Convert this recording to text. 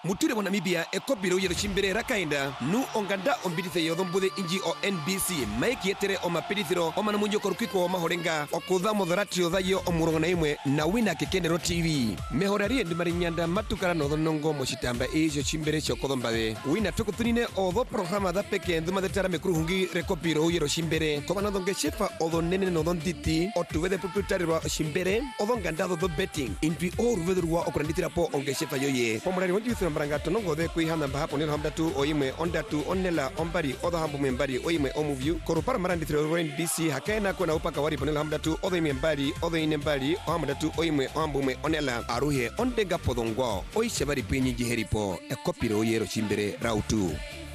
mutire wa Namibia ekopiro yero chimbere rakainda nu onganda ombidithe yothombude inji o NBC maiki etere o mapidithiro o manamunjo korukiko o mahorenga o kutha motharatio thayo o murongo na imwe na wina kekenero TV mehorari ndimari nyanda matukara no thonongo mochitamba ejo chimbere chokothombawe wina tukutunine o tho programa da peke nduma detara mekruhungi rekopiro yero chimbere ko banadonge shefa o thonene no thonditi o tuwethe puputarirwa chimbere o thonganda tho betting inpi o ruvedurwa o kuranditira po onge shefa yoye pomurari wonjithira mbaranga tonongo the kuihana mbahapo nilo hamdatu o imwe ondatu onela ombari o hambu membari o imwe o movie korupara maranditira o NBC hakaena kona upaka wari ponelo hamdatu o imwe mbari o ine mbari o hamdatu o imwe o hambu me onela aruhe ondega podongwa o ishabari pinyi jiheripo ekopiro yero chimbere rautu